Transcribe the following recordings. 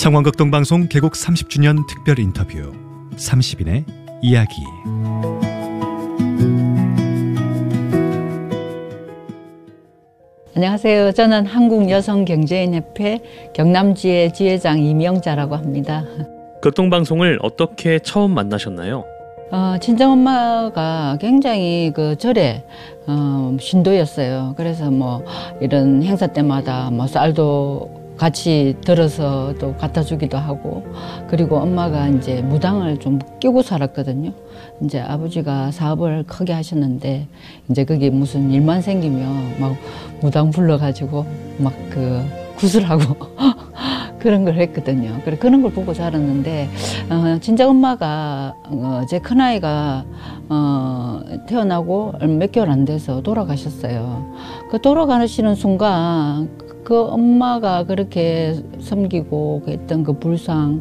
창원극동방송 개국 30주년 특별 인터뷰 30인의 이야기. 안녕하세요. 저는 한국여성경제인협회 경남지회 지회장 이명자라고 합니다. 극동방송을 어떻게 처음 만나셨나요? 친정엄마가 굉장히 절에 신도였어요. 그래서 이런 행사 때마다 쌀도 같이 들어서 또 갖다 주기도 하고, 그리고 엄마가 이제 무당을 좀 끼고 살았거든요. 이제 아버지가 사업을 크게 하셨는데, 이제 그게 무슨 일만 생기면 막 무당 불러가지고 구슬하고 그런 걸 했거든요. 그런 걸 보고 자랐는데, 진짜 엄마가, 제 큰아이가, 태어나고 몇 개월 안 돼서 돌아가셨어요. 그 돌아가시는 순간, 그 엄마가 그렇게 섬기고 했던 그 불상,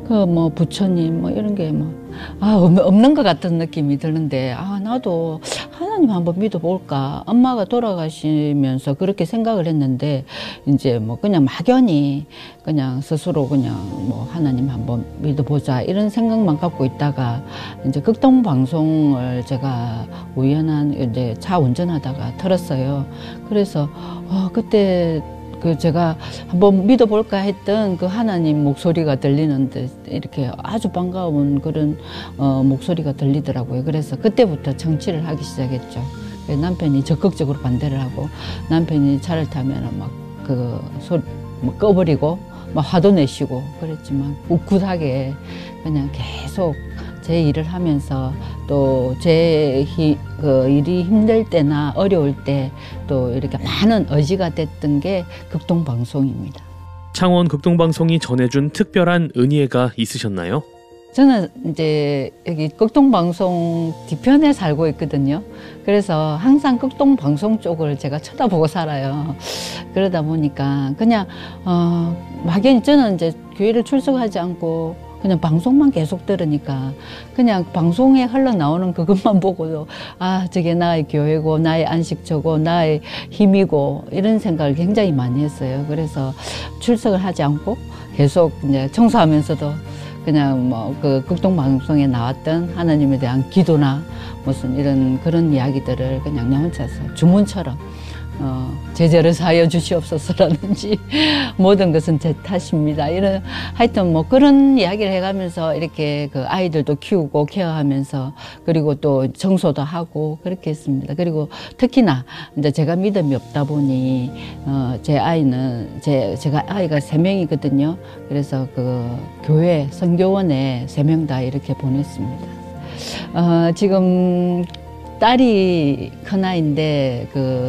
부처님, 이런 게 없는 것 같은 느낌이 드는데, 나도 하나님 한번 믿어볼까. 엄마가 돌아가시면서 그렇게 생각을 했는데, 이제 그냥 막연히 그냥 스스로 하나님 한번 믿어보자. 이런 생각만 갖고 있다가, 이제 극동방송을 제가 우연한 이제 차 운전하다가 들었어요. 그래서, 그때 제가 한번 믿어볼까 했던 그 하나님 목소리가 들리는데 이렇게 아주 반가운 그런 목소리가 들리더라고요. 그래서 그때부터 정치를 하기 시작했죠. 남편이 적극적으로 반대를 하고, 남편이 차를 타면 소리 꺼버리고 화도 내시고 그랬지만 꿋꿋하게 그냥 계속 제 일을 하면서, 또 제 일이 힘들 때나 어려울 때 또 이렇게 많은 의지가 됐던 게 극동방송입니다. 창원 극동방송이 전해준 특별한 은혜가 있으셨나요? 저는 이제 여기 극동방송 뒤편에 살고 있거든요. 그래서 항상 극동방송 쪽을 제가 쳐다보고 살아요. 그러다 보니까 그냥 막연히 저는 이제 교회를 출석하지 않고 그냥 방송만 계속 들으니까 그냥 방송에 흘러나오는 그것만 보고도 저게 나의 교회고 나의 안식처고 나의 힘이고 이런 생각을 굉장히 많이 했어요. 그래서 출석을 하지 않고 계속 이제 청소하면서도 그냥 그 극동방송에 나왔던 하나님에 대한 기도나 무슨 이런 그런 이야기들을 그냥 내 혼자서 주문처럼 제자를 사여 주시옵소서라든지 모든 것은 제 탓입니다. 이런 하여튼 그런 이야기를 해가면서 이렇게 그 아이들도 키우고 케어하면서, 그리고 또 청소도 하고 그렇게 했습니다. 그리고 특히나 이제 제가 믿음이 없다 보니 제 아이는 제가 아이가 3명이거든요. 그래서 그 교회 선교원에 3명 다 이렇게 보냈습니다. 지금 딸이 큰아이인데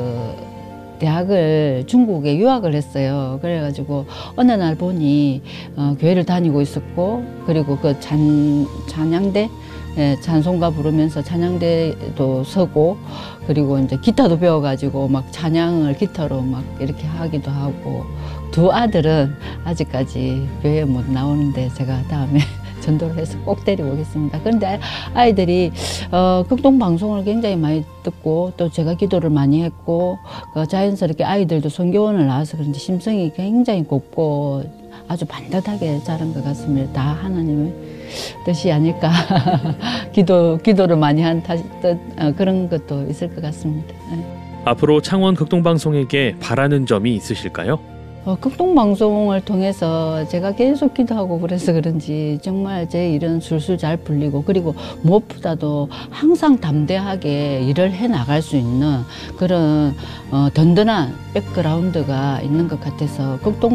대학을 중국에 유학을 했어요. 그래가지고 어느 날 보니 교회를 다니고 있었고, 그리고 그 찬양대 찬송가 부르면서 찬양대도 서고, 그리고 이제 기타도 배워가지고 찬양을 기타로 이렇게 하기도 하고, 2 아들은 아직까지 교회에 못 나오는데 제가 다음에 전도를 해서 꼭 데리고 오겠습니다. 그런데 아이들이 극동방송을 굉장히 많이 듣고, 또 제가 기도를 많이 했고, 자연스럽게 아이들도 선교원을 나와서 그런지 심성이 굉장히 곱고 아주 반듯하게 자란 것 같습니다. 다 하나님의 뜻이 아닐까. 기도를 많이 한 뜻, 그런 것도 있을 것 같습니다. 앞으로 창원 극동방송에게 바라는 점이 있으실까요? 극동방송을 통해서 제가 계속 기도하고 그래서 그런지 정말 제 일은 술술 잘 풀리고, 그리고 무엇보다도 항상 담대하게 일을 해 나갈 수 있는 그런 든든한 백그라운드가 있는 것 같아서